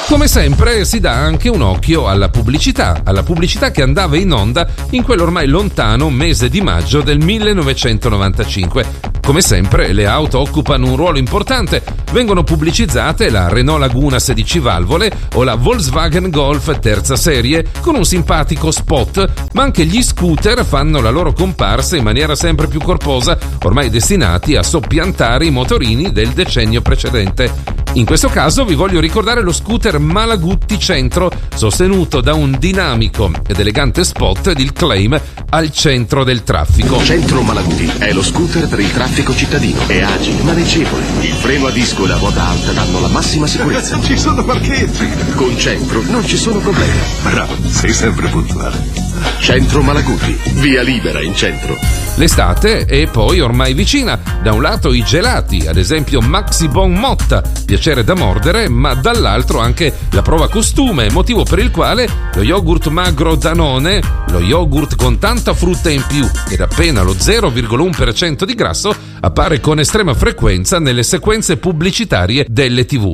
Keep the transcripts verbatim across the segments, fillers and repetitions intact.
Come sempre si dà anche un occhio alla pubblicità, alla pubblicità che andava in onda in quell'ormai lontano mese di maggio del millenovecentonovantacinque. Come sempre le auto occupano un ruolo importante, vengono pubblicizzate la Renault Laguna sedici valvole o la Volkswagen Golf terza serie con un simpatico spot, ma anche gli scooter fanno la loro comparsa in maniera sempre più corposa, ormai destinati a soppiantare i motorini del decennio precedente. In questo caso vi voglio ricordare lo scooter Malaguti Centro, sostenuto da un dinamico ed elegante spot ed il claim al centro del traffico. Centro Malaguti è lo scooter per il traffico cittadino. È agile, maneggevole. Il freno a disco e la ruota alta danno la massima sicurezza. Ci sono parcheggi. Con Centro non ci sono problemi. Bravo, sei sempre puntuale. Centro Malaguti, via libera in centro. L'estate è poi ormai vicina. Da un lato i gelati, ad esempio Maxi Bon Motta, piacere da mordere, ma dall'altro anche la prova costume, motivo per il quale lo yogurt magro Danone, lo yogurt con tanta frutta in più ed appena lo zero virgola uno per cento di grasso, appare con estrema frequenza nelle sequenze pubblicitarie delle tivù.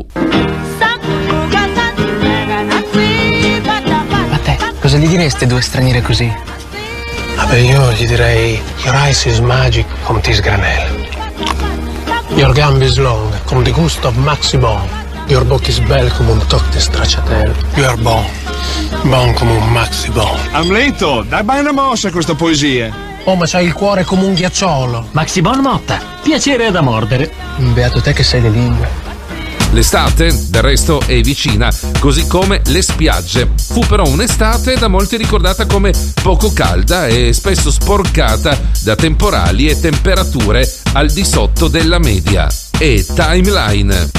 Ma te, cosa gli diresti a due straniere così? Vabbè, io gli direi your eyes is magic come this granel. Your gummy is long come the gusto of Maxi Bon. Your book is belle come un toc di stracciatello. You are bon, bon come un Maxi Bon. Amleto, dai una mossa a questa poesia. Oh, ma c'hai il cuore come un ghiacciolo. Maxi Bon Motta, piacere da mordere. Beato te che sai le lingue. L'estate, del resto, è vicina, così come le spiagge. Fu però un'estate da molti ricordata come poco calda e spesso sporcata da temporali e temperature al di sotto della media. E Timeline.